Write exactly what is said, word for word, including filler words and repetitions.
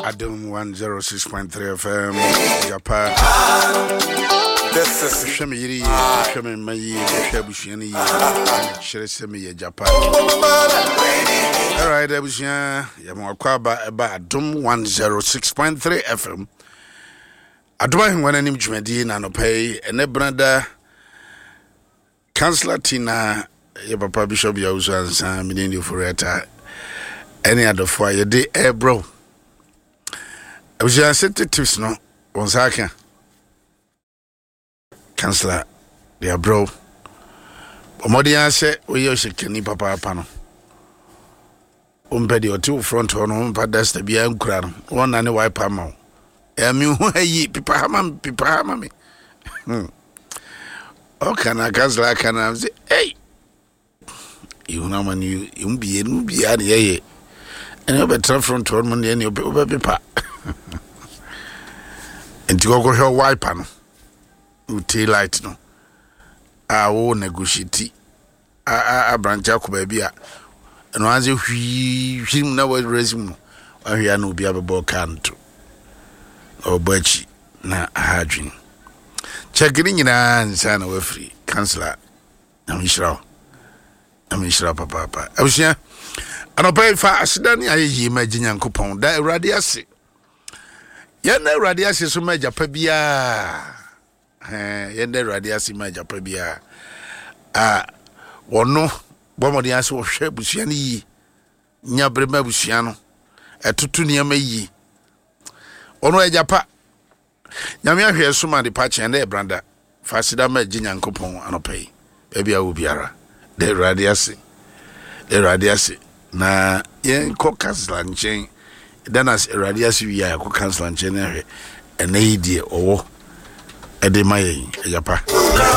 Adum one oh six point three F M. Yapa. This is Shami Yiri, Shami Mayi, Shabushani, Sheresemi Japan. All right, Abushan, Yamakwaba, about Adum one oh six point three F M. Aduma when an image medin and pay, and a brother Councillor Tina, Yapa Bishop Yausa, and Sam Minini Fureta, any other for your day, eh, bro. I was just sent tips no one second. Councillor, dear bro. Omodian said, we use a kenny papa panel. Umpedi or two front on umpa that's the beer crown, one and a white palm. Am you hey, Pipa Hamam, Pipa Hamami? Hm. Oh, can I councillor can I say, hey, you know, when you, you be in be at ye. And you better front on Monday and you'll be Pipa. And to go her white panel. Uti light no. I will negotiate. I I branch out baby. And once you him never resume. I hear no be able can't. Or Birchy na hadrin. Checking in and sign away free. Councillor. I'm sure. I'm sure, Papa. I was here. And I pay fast. Then I imagine Uncle Pond. That radiasi. Yende radiasi so major pebia. Eh, yende radiasi major pebia. Ah, wono bomodi aso hwe busuani yi. Nya brema busuano. Etutu niam yi. Ono ejapa. Nyame ahwe so ma de pa chende e branda. Fasida ma ginya nkopon anopei. Bebia wo biara. De radiasi. De radiasi na yen ko councillor nchen. Then as a radius we are council and general and a dear or a de my yapa.